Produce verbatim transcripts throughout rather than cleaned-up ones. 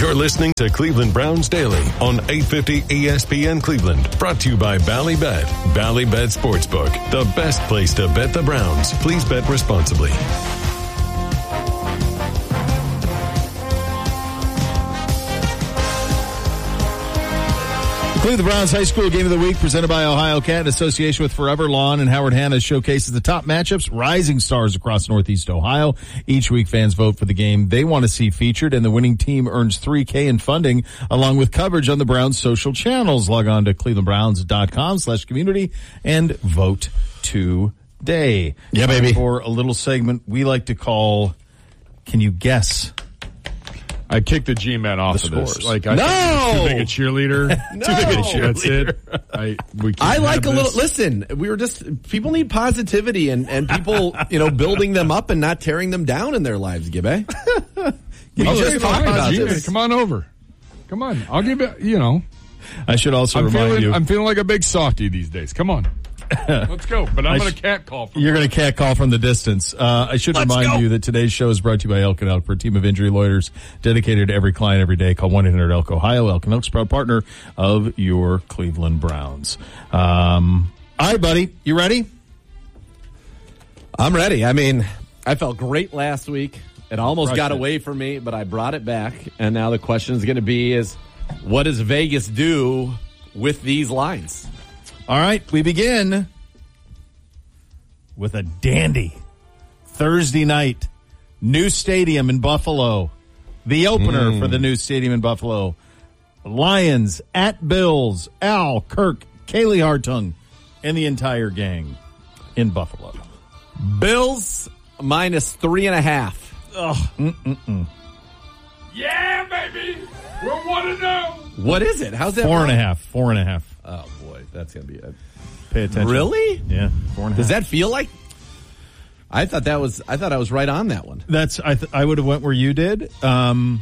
You're listening to Cleveland Browns Daily on eight fifty E S P N Cleveland. Brought to you by Ballybet. Ballybet Sportsbook, the best place to bet the Browns. Please bet responsibly. Cleveland Browns High School Game of the Week presented by Ohio Cat in association with Forever Lawn, and Howard Hanna showcases the top matchups, rising stars across Northeast Ohio. Each week fans vote for the game they want to see featured, and the winning team earns three K in funding along with coverage on the Browns social channels. Log on to clevelandbrowns.com slash community and vote today. Yeah, baby. For a little segment we like to call Can You Guess? I kicked the G-Man off The of this. scores. Like, I No! think too big a cheerleader. No! Too big a cheerleader. That's it. I, we can't I like have a little, this. listen, we were just, people need positivity and, and people, you know, building them up and not tearing them down in their lives, Gibbe. We Oh, just hey, talked fine, about G-Man, this. Come on over. Come on. I'll give you, you know. I should also I'm remind feeling, you. I'm feeling like a big softie these days. Come on. Let's go. But I'm I going sh- to cat call. From You're going to cat call from the distance. Uh, I should Let's remind go. you that today's show is brought to you by Elkin Elk. For a team of injury lawyers dedicated to every client every day. Call one eight hundred Elk Ohio. Elkin Elk's proud partner of your Cleveland Browns. Um, all right, buddy. You ready? I'm ready. I mean, I felt great last week. It almost Crushed got it. away from me, but I brought it back. And now the question is going to be is, what does Vegas do with these lines? All right. We begin with a dandy Thursday night. New stadium in Buffalo. The opener Mm. for the new stadium in Buffalo. Lions at Bills. Al, Kirk, Kaylee Hartung, and the entire gang in Buffalo. Bills minus three and a half. Ugh. Mm-mm-mm. Yeah, baby. We're one to know. What is it? How's that? Four and a work? half. Four and a half. Oh, boy. That's going to be it. Pay attention. Really? Yeah. Four and a half. Does that feel like? I thought that was. I thought I was right on that one. That's. I. Th- I would have went where you did. Um.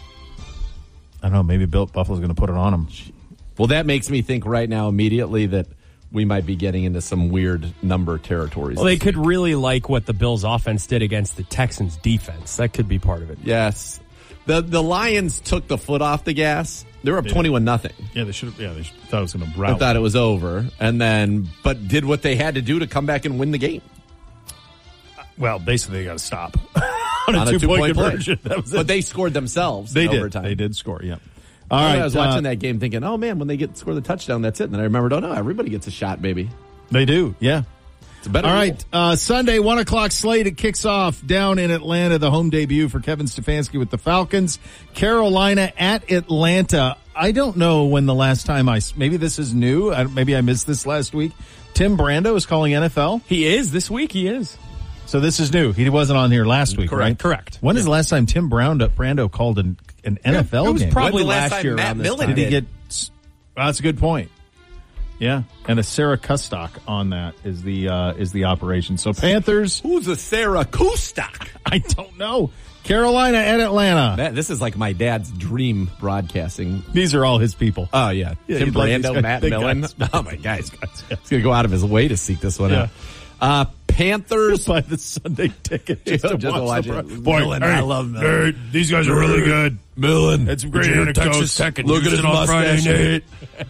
I don't know. Maybe Bill Buffalo's going to put it on them. Well, that makes me think right now immediately that we might be getting into some weird number territories. Well, they this could week. really like what the Bills' offense did against the Texans' defense. That could be part of it. Yes. The the Lions took the foot off the gas. They were up twenty-one nothing. Yeah, they should have. Yeah, they should, thought it was going to I rout. thought it was over, and then but did what they had to do to come back and win the game Well, basically, they got to stop on, on a a two-point two-point play. conversion. That was it. But they scored themselves. They in did. overtime. They did score. Yeah. All All right. I was watching uh, that game thinking, oh man, when they get score the touchdown, that's it. And then I remembered, oh no, everybody gets a shot, baby. They do. Yeah. It's a better. All rule. right, uh, Sunday, one o'clock slate. It kicks off down in Atlanta, the home debut for Kevin Stefanski with the Falcons. Carolina at Atlanta. I don't know when the last time I, maybe this is new. I, maybe I missed this last week. Tim Brando is calling N F L. He is. This week he is. So this is new. He wasn't on here last week, Correct, right? correct. When is the last time Tim Brando, Brando called an, an N F L it was game? probably When's the last last time year Matt around this Millen time. Did he did? get, well, that's a good point. Yeah, and a Sarah Kustok on that is the uh, is the operation. So Panthers, Who's a Sarah Kustok? I don't know. Carolina at Atlanta. Man, this is like my dad's dream broadcasting. These are all his people. Oh yeah, Yeah, Tim you'd like these Brando, guys- Matt big Millen. guys. Oh my guys, guys, yeah. he's gonna go out of his way to seek this one Yeah. out. Uh, Panthers. Buy the Sunday ticket just, Yeah, to, just to watch watch the it. Boy, Millen, hey, I love Millen. hey, these guys are really good. Millen. It's great anecdotes. Look at his mustache. Nate.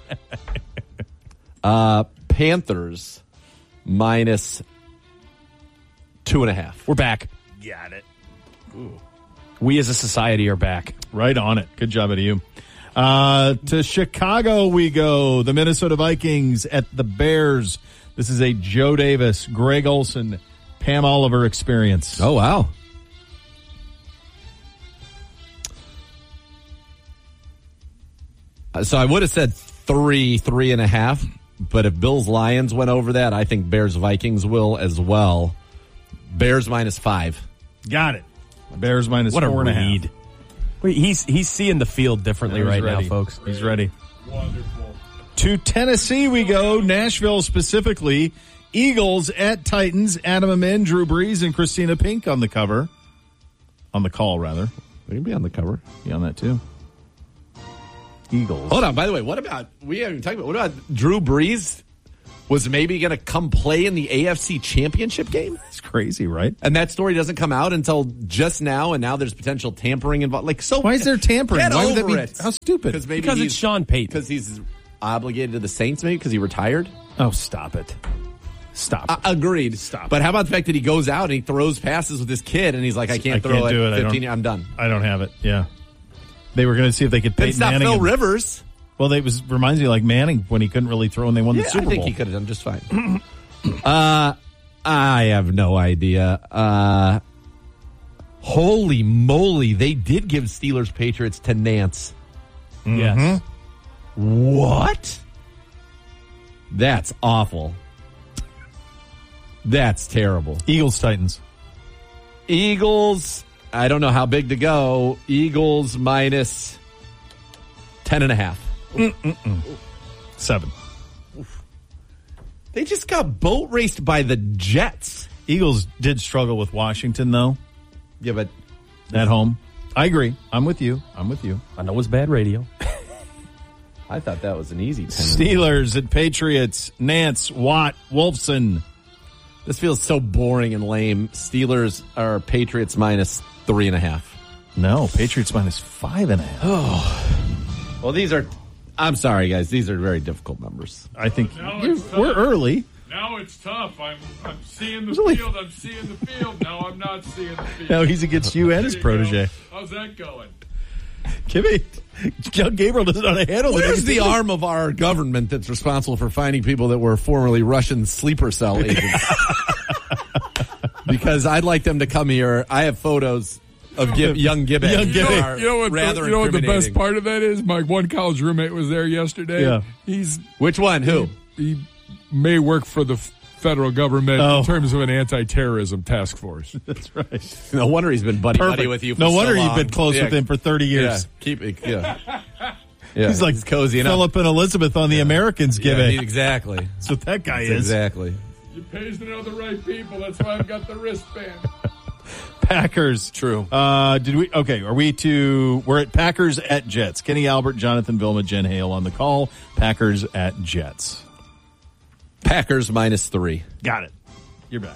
Uh, Panthers minus two and a half. We're back. Got it. We as a society are back. Right on it. Good job out of you. Uh, to Chicago we go. The Minnesota Vikings at the Bears. This is a Joe Davis, Greg Olson, Pam Oliver experience. Oh wow. Uh, So I would have said three, three and a half, but if Bills Lions went over that, I think Bears Vikings will as well. Bears minus five. Got it. Bears minus What a four and a half. read. Wait, he's he's seeing the field differently He's right ready. now, folks. He's ready. Wonderful. To Tennessee we go. Nashville specifically. Eagles at Titans. Adam Amin, Drew Brees, and Christina Pink on the cover. On the call, rather. They can be on the cover. Be on that, too. Eagles. Hold on. By the way, what about we haven't even talked about what about Drew Brees was maybe going to come play in the A F C Championship game. It's crazy, right? And that story doesn't come out until just now, and now there's potential tampering involved. Like, so Why is there tampering? Get Why over would that be, it. How stupid. Maybe Because it's Sean Payton. Because he's obligated to the Saints, maybe because he retired. Oh, stop it. Stop Uh, it. agreed. Stop. But how about the fact that he goes out and he throws passes with his kid, and he's like, I can't I throw can't do it. at I don't- fifteen. I'm done. I don't have it. Yeah. They were going to see if they could Then Peyton stop Manning. Phil and- Rivers. Well, they was reminds me like Manning when he couldn't really throw and they won Yeah, the Super I think Bowl. he could have done just fine. uh, I have no idea. Uh, holy moly, they did give Steelers Patriots to Nance. Yes. What? That's awful. That's terrible. Eagles, Titans. Eagles, I don't know how big to go. Eagles minus ten and a half. Seven. They just got boat raced by the Jets. Eagles did struggle with Washington, though, Yeah, but at home. I agree. I'm with you. I'm with you. I know it's bad radio. I thought that was an easy ten. Steelers at Patriots. Nance, Watt, Wolfson. This feels so boring and lame. Steelers are Patriots minus three and a half. No, Patriots minus five and a half. Well, these are, I'm sorry, guys. These are very difficult numbers. I think Now you're- it's we're early. Now it's tough. I'm I'm seeing the Really? field. I'm seeing the field. Now I'm not seeing the field. No, he's against you and his There you go. protege. How's that going? Kimmy, John Gabriel doesn't know how to handle it. Where's the arm of our government that's responsible for finding people that were formerly Russian sleeper cell agents? Because I'd like them to come here. I have photos of Gib, young Gibbon. Young You know, Gibbon. what- you know what? Rather the, you know what the best incriminating. part of that is? My one college roommate was there yesterday. Yeah. He's Which one? Who? he may work for the f- federal government Oh. in terms of an anti-terrorism task force. That's right. No wonder he's been buddy buddy Perfect. with you. For no so wonder long. you've been close Yeah. with him for thirty Yeah, years. keep it. Yeah, yeah. He's like cozy enough. Philip and Elizabeth on the Americans Yeah, giving. he- exactly. That's what that guy is. Exactly. You pays to know the right people. That's why I've got the wristband. Packers. True. Uh, did we? Okay, are we to? We're at Packers at Jets. Kenny Albert, Jonathan Vilma, Jen Hale on the call. Packers at Jets. Packers minus three. Got it. You're back.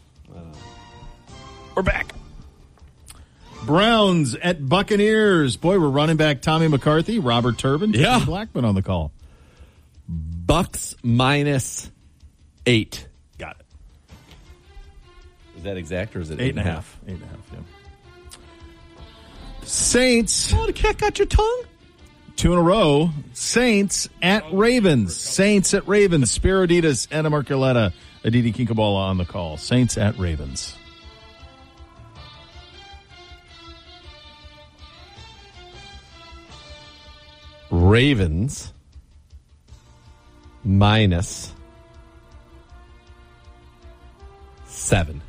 We're back. Browns at Buccaneers. Boy, we're running back Tommy McCarthy, Robert Turbin, Yeah. Steve Blackman on the call. Bucks minus eight. Got it. Is that exact or is it Eight and a half. Eight and a half. Yeah. Saints. Oh, the cat got your tongue? Two in a row. Saints at Ravens. Saints at Ravens. Spiroditas, Anna Marcoletta, Aditi Kinkabala on the call. Saints at Ravens. Ravens minus seven.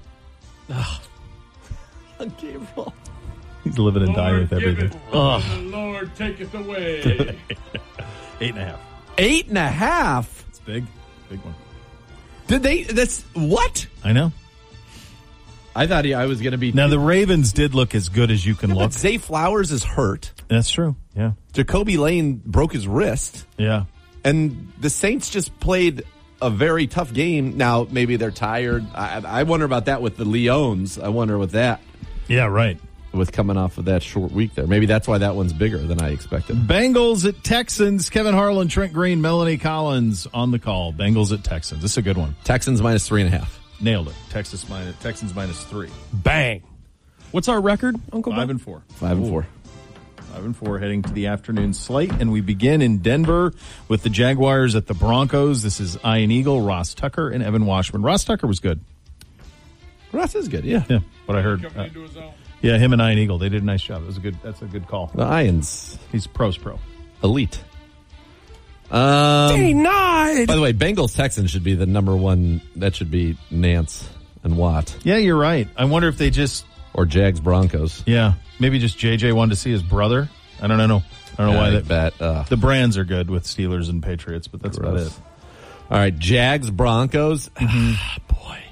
Gabriel. He's living and dying Lord, with give everything. it. The Lord taketh away. Eight and a half. Eight and a half. It's big. Big one. Did they? That's what? I know. I thought he, I was going to be. Now, the Ravens did look as good as you can But look. Zay Flowers is hurt. That's true. Yeah. Jacoby Lane broke his wrist. Yeah. And the Saints just played a very tough game. Now, maybe they're tired. I, I wonder about that with the Leons. I wonder with that, Yeah, right. with coming off of that short week there. Maybe that's why that one's bigger than I expected. Bengals at Texans. Kevin Harlan, Trent Green, Melanie Collins on the call. Bengals at Texans. This is a good one. Texans minus three and a half. Nailed it. Texas minus, Texans minus three. Bang. What's our record, Uncle Five Bob? and four. Five and four. Five and four heading to the afternoon slate. And we begin in Denver with the Jaguars at the Broncos. This is Ian Eagle, Ross Tucker, and Evan Washburn. Ross Tucker was good. Ross is good, yeah. Yeah, what I heard. Coming Uh, into his own. yeah, him and Ian Eagle. They did a nice job. It was a good. That's a good call. The Ions, He's pros pro. elite. Um, Denied. by the way, Bengals Texans should be the number one. That should be Nance and Watt. Yeah, you're right. I wonder if they just. Or Jags Broncos. Yeah, maybe just J J wanted to see his brother. I don't know. I don't know why I that. bet. Uh, The brands are good with Steelers and Patriots, but that's about Gross. it. all right, Jags Broncos. Mm-hmm. Ah, boy.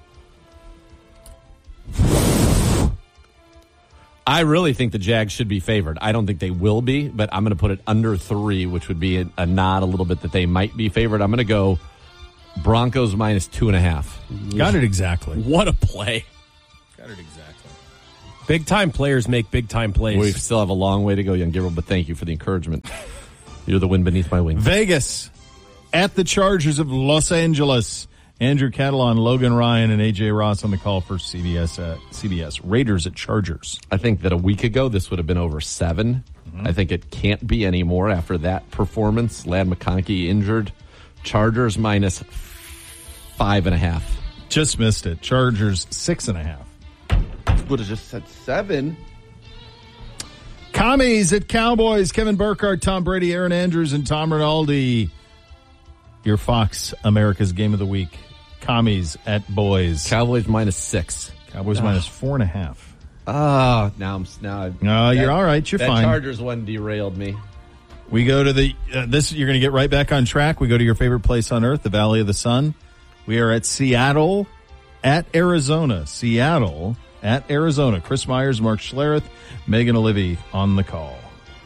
I really think the Jags should be favored. I don't think they will be, but I'm going to put it under three, which would be a, a nod a little bit that they might be favored. I'm going to go Broncos minus two and a half. Got it exactly. What a play. Got it exactly. Big time players make big time plays. We still have a long way to go, young Gabriel, but thank you for the encouragement. You're the wind beneath my wings. Vegas at the Chargers of Los Angeles. Andrew Catalan, Logan Ryan, and A J Ross on the call for C B S at C B S. Raiders at Chargers. I think that a week ago this would have been over seven. Mm-hmm. I think it can't be anymore after that performance. Ladd McConkey injured. Chargers minus five and a half. Just missed it. Chargers six and a half. Would have just said seven. Commies at Cowboys. Kevin Burkhardt, Tom Brady, Aaron Andrews, and Tom Rinaldi. Your Fox America's Game of the Week. Commies at Boys. Cowboys minus six. Cowboys oh. minus four and a half. Ah, oh, now I'm now. No, you're all right. You're that fine. That Chargers one derailed me. We go to the uh, this. You're going to get right back on track. We go to your favorite place on earth, the Valley of the Sun. We are at Seattle, at Arizona. Seattle at Arizona. Chris Myers, Mark Schlereth, Megan Olivey on the call.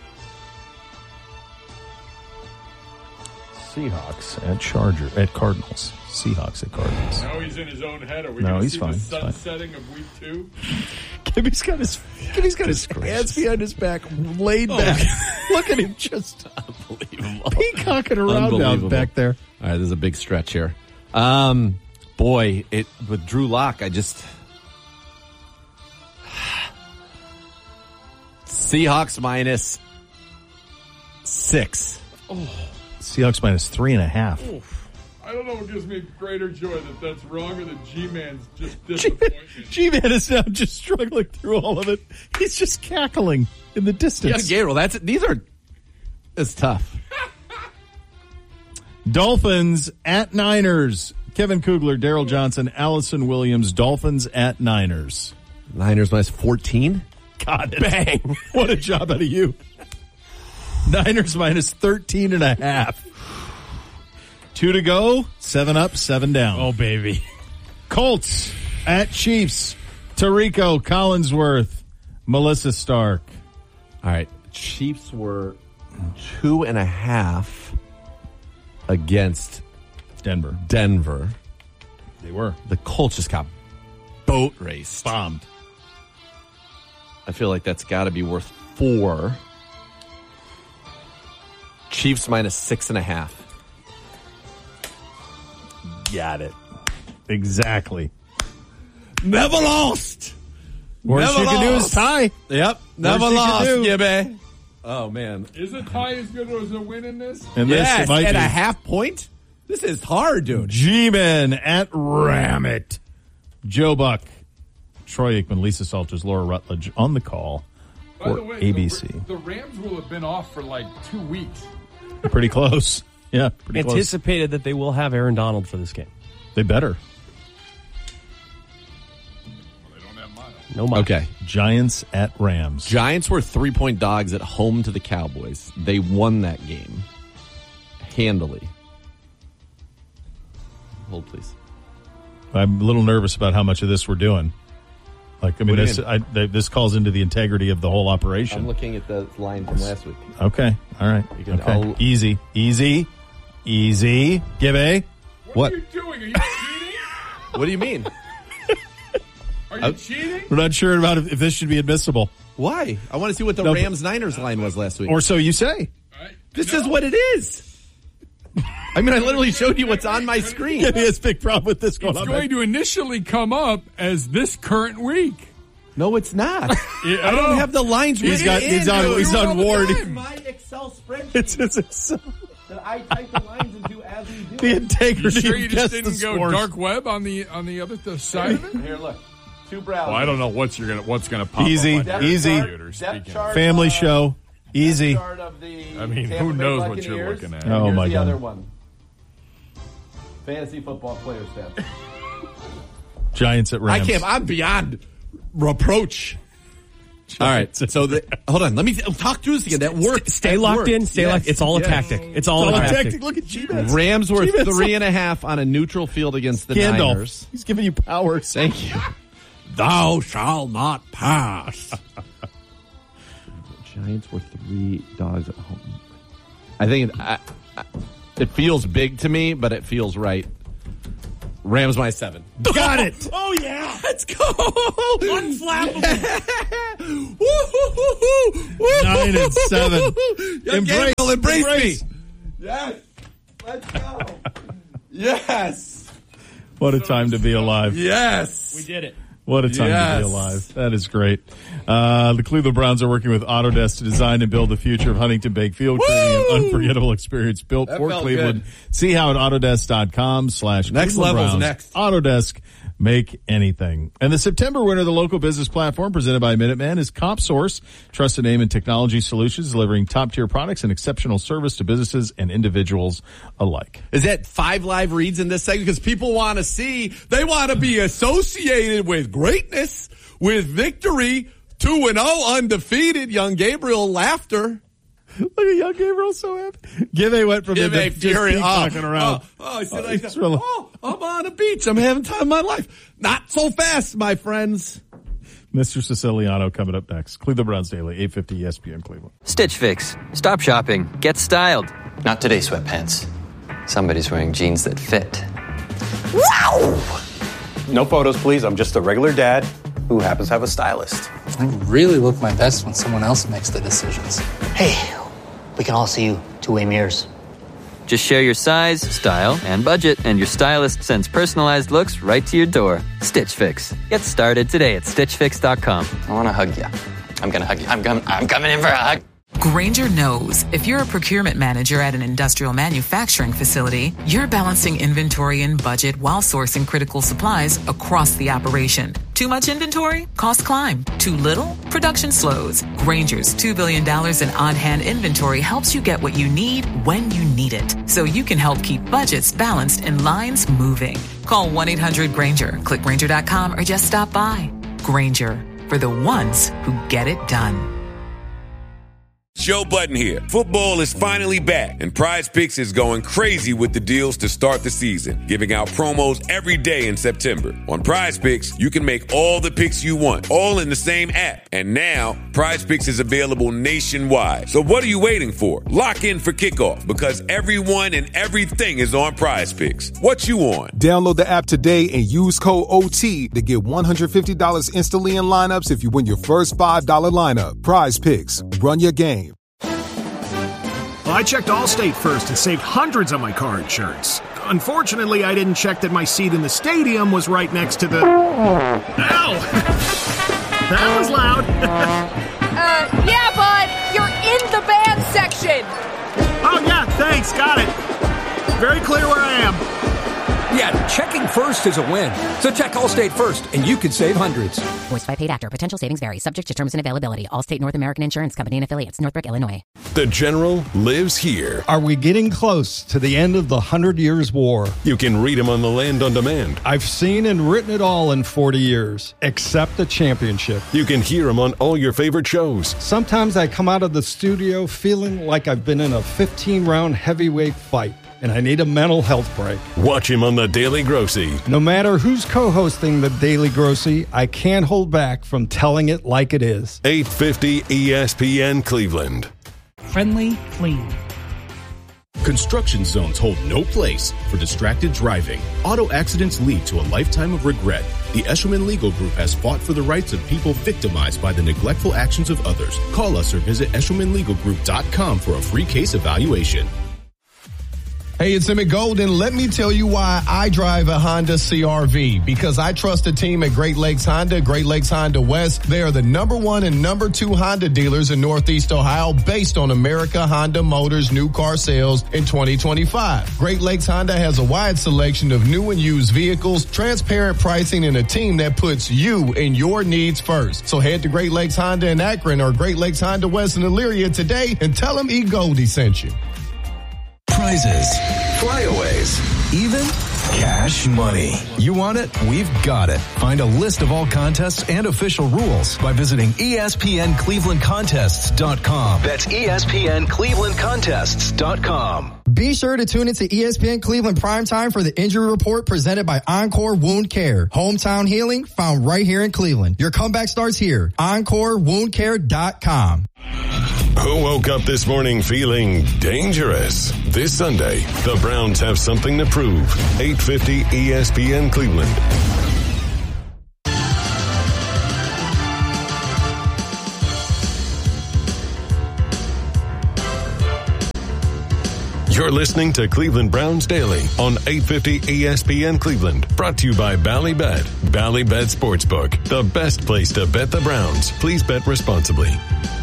Seahawks at Charger at Cardinals. Seahawks at Cardinals. Now he's in his own head. Are we no, going to he's see fine. the He's sun fine. setting of week two? Gibby's got his Gibby's got his hands behind his back, laid back. Look at him, just unbelievable, peacocking around down back there. All right, there's a big stretch here. Um, boy, it with Drew Lock, I just Seahawks minus six. Oh. Seahawks minus three and a half. Oof. I don't know what gives me greater joy, that that's wrong or that G-Man's just disappointed. G-Man is now just struggling through all of it. He's just cackling in the distance. Yeah, Gabriel, that's these are it's tough. Dolphins at Niners. Kevin Kugler, Daryl Johnson, Allison Williams. Dolphins at Niners. Niners minus fourteen. God, bang! What a job out of you. Niners minus thirteen and a half. Two to go. Seven up, seven down. Oh, baby. Colts at Chiefs. Tarico Collinsworth, Melissa Stark. All right. Chiefs were two and a half against Denver. Denver. They were. The Colts just got boat raced. Bombed. I feel like that's got to be worth four. Chiefs minus six and a half. Got it. Exactly. Never lost. Worst Never you can do lost. is tie. Yep. Never Worst you lost, can do. Gibby. Oh, man. Is a tie as good as a win in this? And Yes, this, it might at be. a half point? This is hard, dude. G-Men at Ramit. Joe Buck, Troy Aikman, Lisa Salters, Laura Rutledge on the call By for the way, A B C. The, the Rams will have been off for like two weeks. Pretty close. Yeah, pretty close. Anticipated that they will have Aaron Donald for this game. They better. Well, they don't have Miles. No Miles. Okay. Giants at Rams. Giants were three-point dogs at home to the Cowboys. They won that game handily. Hold, please. I'm a little nervous about how much of this we're doing. Like, I mean, What do you this mean? I, they, this calls into the integrity of the whole operation. I'm looking at the line from last week. Okay, all right. You can- Okay, I'll- easy, easy, easy. Gibby. What, What? are you doing? Are you cheating? What do you mean? Are you Uh, cheating? We're not sure about if, if this should be admissible, Why? I want to see what the No, Rams-Niners line was last week. or so you say. All right. This No. is what it is. I mean, I literally showed you what's on my screen. Gibby has a big problem with this going It's on. going to initially come up as this current week. No, it's not. Yeah, I don't have the lines He's written got- in, he's on- dude. he's on Word. My Excel spreadsheet It's, it's, it's that I type the lines into as we do the it. integrity. You sure you of just guess the didn't go scores. dark web on the on the other th- side of it? Here, look. Two browsers. Well, I don't know what's you're gonna what's gonna pop Easy, up on your easy. computer, Depth speaking chart. of- Family Uh, show. Easy. Chart of the I mean, Tampa who Bay knows what you're Buccaneers. looking at? And Oh, here's my the God. other one. Fantasy football player stats. Giants at I Rams. can't. I'm beyond reproach. All right. So the, hold on. Let me talk through this again. That worked. Stay That locked worked. in. Stay Yes. locked. It's all a Yes. tactic. It's all, All a the tactic. tactic. Look at G-Man. Rams were G-Man's three and a half on a neutral field against the Gandalf. Niners. He's giving you powers. Thank you. Thou shalt not pass. Giants were three dogs at home. I think it, I, I, it feels big to me, but it feels right. Rams my seven. Got it. Oh, yeah. Let's go. Unflappable. Nine and seven. Embrace, Embrace, embrace, embrace. me. Yes. Let's go. Yes. What a time to be alive. Yes. We did it. What a time Yes. to be alive. That is great. Uh, the Cleveland Browns are working with Autodesk to design and build the future of Huntington Bank Field, creating an unforgettable experience built That for felt Cleveland. good. See how at Autodesk dot com slash Next Cleveland level's Browns. next. Autodesk, make anything. And the September winner of the local business platform presented by Minuteman is CompSource, trusted name in technology solutions, delivering top-tier products and exceptional service to businesses and individuals alike. Is that five live reads in this segment? Because people want to see, they want to be associated with greatness, with victory, two and oh, undefeated. Young Gabriel, laughter. Look at young Gabriel, so happy. Give went from Give him a to just fury. keep Oh, talking around. oh, oh, I said Oh, like it's that. really- Oh, I'm on a beach. I'm having time of my life. Not so fast, my friends. Mister Siciliano coming up next. Cleveland Browns Daily, eight fifty E S P N Cleveland. Stitch Fix. Stop shopping. Get styled. Not today, sweatpants. Somebody's wearing jeans that fit. Wow! No photos, please. I'm just a regular dad who happens to have a stylist. I really look my best when someone else makes the decisions. Hey, we can all see you two-way mirrors. Just share your size, style, and budget, and your stylist sends personalized looks right to your door. Stitch Fix. Get started today at stitch fix dot com. I want to hug you. I'm going to hug you. I'm, com- I'm coming in for a hug. Grainger knows if you're a procurement manager at an industrial manufacturing facility, you're balancing inventory and budget while sourcing critical supplies across the operation. Too much inventory? Costs climb. Too little? Production slows. Grainger's two billion dollars in on-hand inventory helps you get what you need when you need it, so you can help keep budgets balanced and lines moving. Call one eight hundred Grainger, click Grainger dot com, or just stop by. Grainger, for the ones who get it done. Joe Budden here. Football is finally back, and Prize Picks is going crazy with the deals to start the season, giving out promos every day in September. On Prize Picks, you can make all the picks you want, all in the same app. And now, Prize Picks is available nationwide. So what are you waiting for? Lock in for kickoff, because everyone and everything is on Prize Picks. What you on? Download the app today and use code O T to get one hundred fifty dollars instantly in lineups if you win your first five dollars lineup. Prize Picks. Run your game. Well, I checked Allstate first and saved hundreds on my car insurance. Unfortunately, I didn't check that my seat in the stadium was right next to the... Ow! That was loud. uh, yeah, bud, you're in the band section. Oh, yeah, thanks, got it. Very clear where I am. Yeah, checking first is a win. So check Allstate first, and you could save hundreds. Voiced by paid actor. Potential savings vary. Subject to terms and availability. Allstate North American Insurance Company and affiliates. Northbrook, Illinois. The General lives here. Are we getting close to the end of the Hundred Years' War? You can read him on the Land on Demand. I've seen and written it all in forty years, except the championship. You can hear him on all your favorite shows. Sometimes I come out of the studio feeling like I've been in a fifteen-round heavyweight fight, and I need a mental health break. Watch him on The Daily Grossy. No matter who's co-hosting The Daily Grossy, I can't hold back from telling it like it is. eight fifty E S P N Cleveland. Friendly, clean. Construction zones hold no place for distracted driving. Auto accidents lead to a lifetime of regret. The Eshelman Legal Group has fought for the rights of people victimized by the neglectful actions of others. Call us or visit eshelman legal group dot com for a free case evaluation. Hey, it's Emmett Golden. Let me tell you why I drive a Honda C R V. Because I trust the team at Great Lakes Honda, Great Lakes Honda West. They are the number one and number two Honda dealers in Northeast Ohio based on America Honda Motors new car sales in twenty twenty-five. Great Lakes Honda has a wide selection of new and used vehicles, transparent pricing, and a team that puts you and your needs first. So head to Great Lakes Honda in Akron or Great Lakes Honda West in Elyria today and tell them E. Goldie sent you. Prizes, flyaways, even cash money. You want it? We've got it. Find a list of all contests and official rules by visiting E S P N Cleveland Contests dot com. That's E S P N Cleveland Contests dot com. Be sure to tune into E S P N Cleveland Primetime for the injury report presented by Encore Wound Care. Hometown healing found right here in Cleveland. Your comeback starts here. Encore Wound Care dot com. Who woke up this morning feeling dangerous? This Sunday, the Browns have something to prove. eight fifty E S P N Cleveland. You're listening to Cleveland Browns Daily on eight fifty E S P N Cleveland. Brought to you by Bally Bet. Bally Bet Sportsbook, the best place to bet the Browns. Please bet responsibly.